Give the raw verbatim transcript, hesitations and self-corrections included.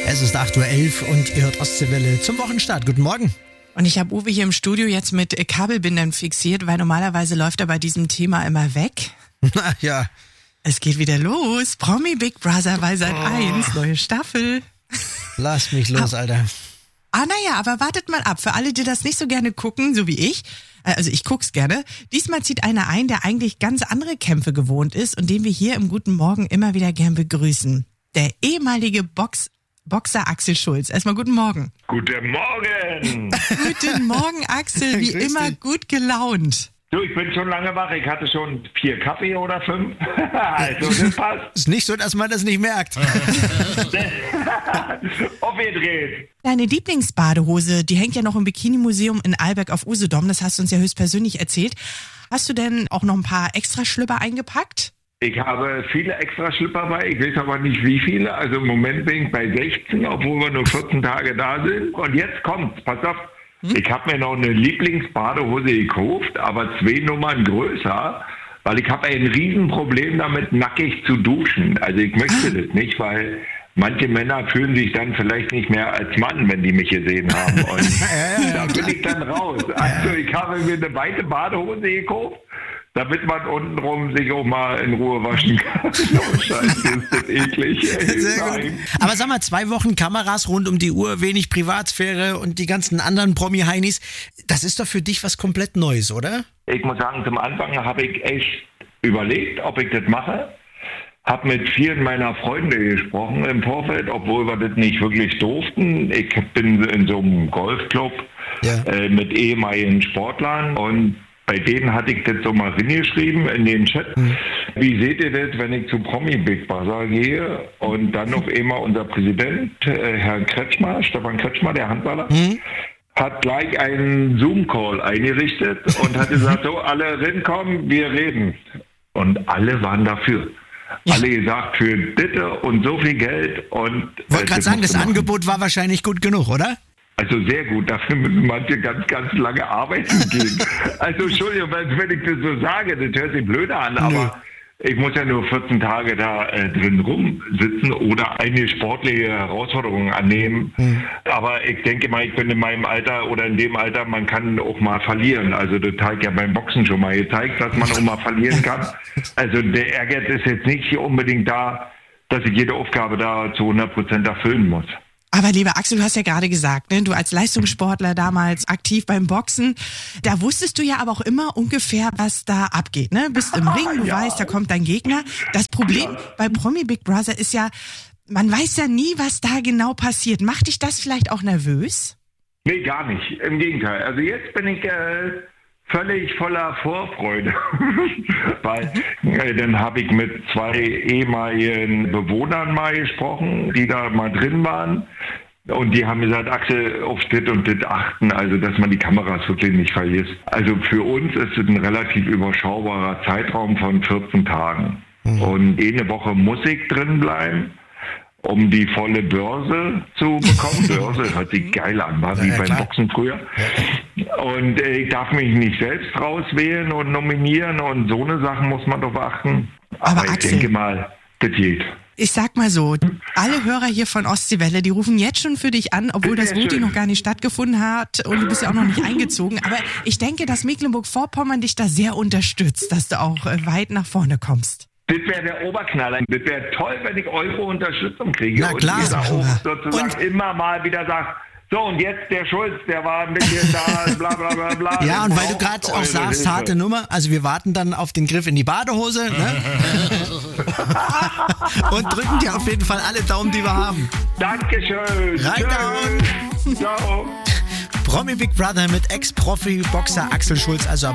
Es ist acht Uhr elf und ihr hört Ostseewelle zum Wochenstart. Guten Morgen. Und ich habe Uwe hier im Studio jetzt mit Kabelbindern fixiert, weil normalerweise läuft er bei diesem Thema immer weg. Na ja. Es geht wieder los. Promi Big Brother bei Sat eins, neue Staffel. Lass mich los, Alter. Ah, naja, aber wartet mal ab. Für alle, die das nicht so gerne gucken, so wie ich, also ich guck's gerne, diesmal zieht einer ein, der eigentlich ganz andere Kämpfe gewohnt ist und den wir hier im Guten Morgen immer wieder gern begrüßen. Der ehemalige Box Boxer Axel Schulz. Erstmal guten Morgen. Guten Morgen! Guten Morgen, Axel, wie Grüß immer dich. gut gelaunt. Du, ich bin schon lange wach. Ich hatte schon vier Kaffee oder fünf. Also, das passt. Ist nicht so, dass man das nicht merkt. Aufgedreht. Deine Lieblingsbadehose, die hängt ja noch im Bikini-Museum in Alberg auf Usedom. Das hast du uns ja höchstpersönlich erzählt. Hast du denn auch noch ein paar extra Schlüpper eingepackt? Ich habe viele extra Schlüpper bei. Ich weiß aber nicht, wie viele. Also im Moment bin ich bei sechzehn, obwohl wir nur vierzehn Tage da sind. Und jetzt kommt's. Pass auf. Hm? Ich habe mir noch eine Lieblingsbadehose gekauft, aber zwei Nummern größer, weil ich habe ein Riesenproblem damit, nackig zu duschen. Also ich möchte das nicht, weil manche Männer fühlen sich dann vielleicht nicht mehr als Mann, wenn die mich gesehen haben. Und da bin ich dann raus. Also ich habe mir eine weite Badehose gekauft, damit man untenrum sich auch mal in Ruhe waschen kann. Oh, Scheiße, ist das eklig. Ey. Sehr gut. Aber sag mal, zwei Wochen Kameras rund um die Uhr, wenig Privatsphäre und die ganzen anderen Promi-Heinis. Das ist doch für dich was komplett Neues, oder? Ich muss sagen, zum Anfang habe ich echt überlegt, ob ich das mache. Habe mit vielen meiner Freunde gesprochen im Vorfeld, obwohl wir das nicht wirklich durften. Ich bin in so einem Golfclub Ja. äh, mit ehemaligen Sportlern und bei denen hatte ich das so mal hingeschrieben in den Chat. Mhm. Wie seht ihr das, wenn ich zu Promi Big Brother gehe und dann noch einmal unser Präsident, äh, Herr Kretschmer, Stefan Kretschmer, der Handballer, mhm. hat gleich einen Zoom-Call eingerichtet und hat gesagt, so alle rinkommen, wir reden. Und alle waren dafür. Ja. Alle gesagt, für Ditte und so viel Geld. Und wollte gerade sagen, das Angebot war wahrscheinlich gut genug, oder? Also sehr gut, dafür müssen manche ganz, ganz lange arbeiten gehen. Also Entschuldigung, wenn ich das so sage, das hört sich blöder an, aber ich muss ja nur vierzehn Tage da äh, drin rumsitzen oder eine sportliche Herausforderung annehmen. Mhm. Aber ich denke mal, ich bin in meinem Alter oder in dem Alter, man kann auch mal verlieren. Also das habe ich ja beim Boxen schon mal gezeigt, dass man auch mal verlieren kann. Also der Ehrgeiz ist jetzt nicht unbedingt da, dass ich jede Aufgabe da zu hundert Prozent erfüllen muss. Aber lieber Axel, du hast ja gerade gesagt, ne, du als Leistungssportler damals aktiv beim Boxen, da wusstest du ja aber auch immer ungefähr, was da abgeht, ne? Bist im Ring, du ja. weißt, da kommt dein Gegner. Das Problem ja. bei Promi Big Brother ist ja, man weiß ja nie, was da genau passiert. Macht dich das vielleicht auch nervös? Nee, gar nicht. Im Gegenteil. Also jetzt bin ich äh, völlig voller Vorfreude, weil äh, dann habe ich mit zwei ehemaligen Bewohnern mal gesprochen, die da mal drin waren. Und die haben gesagt, Axel, auf das und das achten, also dass man die Kameras wirklich nicht vergisst. Also für uns ist es ein relativ überschaubarer Zeitraum von vierzehn Tagen. Mhm. Und eine Woche muss ich drin bleiben, um die volle Börse zu bekommen. Börse hört sich geil an, war wie ja, beim klar. Boxen früher. Ja. Und äh, ich darf mich nicht selbst rauswählen und nominieren und so eine Sachen muss man doch beachten. Aber, Aber ich Axel, denke mal, das geht. Ich sag mal so, alle Hörer hier von Ostseewelle, die rufen jetzt schon für dich an, obwohl das Voting noch gar nicht stattgefunden hat und du bist ja auch noch nicht eingezogen. Aber ich denke, dass Mecklenburg-Vorpommern dich da sehr unterstützt, dass du auch äh, weit nach vorne kommst. Das wäre der Oberknaller. Das wäre toll, wenn ich eure Unterstützung kriege. Na klar. Und ihr da auch sozusagen und immer mal wieder sagt, so und jetzt der Schulz, der war ein bisschen da, bla bla bla bla. Ja, und weil du gerade auch sagst, Hilfe. Harte Nummer, also wir warten dann auf den Griff in die Badehose, ne? Und drücken dir auf jeden Fall alle Daumen, die wir haben. Dankeschön. Reingehauen. Ciao. Promi Big Brother mit Ex-Profi-Boxer Axel Schulz, also